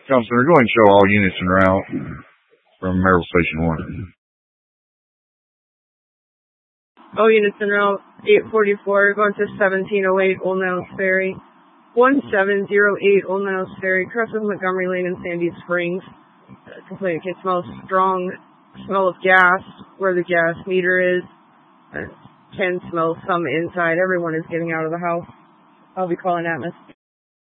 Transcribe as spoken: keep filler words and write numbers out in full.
Counselor, go ahead and show all units en route from Maryville Station one. All units en route, eight forty-four, going to seventeen oh eight Old Niles Ferry. one seven zero eight Old Niles Ferry, crosses Montgomery Lane in Sandy Springs. Uh, complainant can smell strong smell of gas where the gas meter is. Uh, can smell some inside. Everyone is getting out of the house. I'll be calling Atmos.